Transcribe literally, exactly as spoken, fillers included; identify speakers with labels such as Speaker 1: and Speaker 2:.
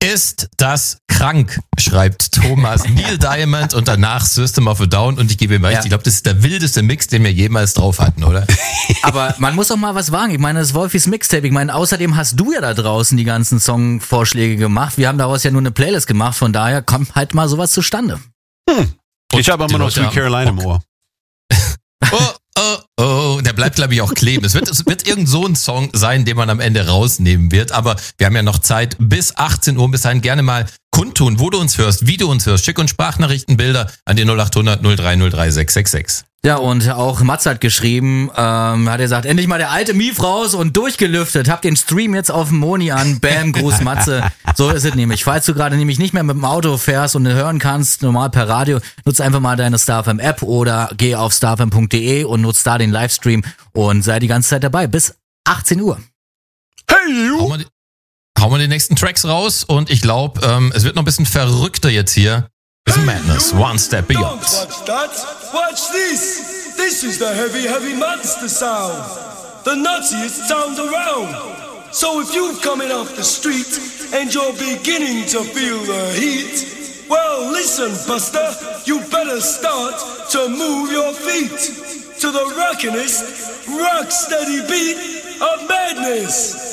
Speaker 1: Ist das krank, schreibt Thomas. Neil Diamond und danach System of a Down. Und ich gebe ihm recht, ja. Ich glaube, das ist der wildeste Mix, den wir jemals drauf hatten, oder?
Speaker 2: Aber man muss auch mal was wagen. Ich meine, das ist Wolfis Mixtape. Ich meine, außerdem hast du ja da draußen die ganzen Songvorschläge gemacht. Wir haben daraus ja nur eine Playlist gemacht. Von daher kommt halt mal sowas zustande.
Speaker 3: Hm. Ich habe immer noch Sweet Carolina im Ohr.
Speaker 1: Oh, oh, oh. Der bleibt, glaube ich, auch kleben. Es wird, es wird irgend so ein Song sein, den man am Ende rausnehmen wird. Aber wir haben ja noch Zeit bis achtzehn Uhr. Bis dahin gerne mal kundtun, wo du uns hörst, wie du uns hörst. Schick uns Sprachnachrichtenbilder an die null acht hundert null drei null drei sechs sechs sechs.
Speaker 2: Ja, und auch Mats hat geschrieben, ähm, hat er gesagt, endlich mal der alte Mief raus und durchgelüftet. Hab den Stream jetzt auf dem Moni an. Bam, Gruß Matze. So ist es nämlich. Falls du gerade nämlich nicht mehr mit dem Auto fährst und hören kannst, normal per Radio, nutz einfach mal deine StarFM App oder geh auf starfm punkt de und nutz da den Livestream und sei die ganze Zeit dabei. Bis achtzehn Uhr.
Speaker 3: Hey, you!
Speaker 1: Hauen wir die, hauen wir die nächsten Tracks raus und ich glaube, ähm, es wird noch ein bisschen verrückter jetzt hier. It's madness, one step beyond.
Speaker 4: Don't watch that, watch this. This is the heavy, heavy monster sound. The nuttiest sound around. So if you're coming off the street and you're beginning to feel the heat, well listen, Buster, you better start to move your feet to the rockinest, rock steady beat of madness.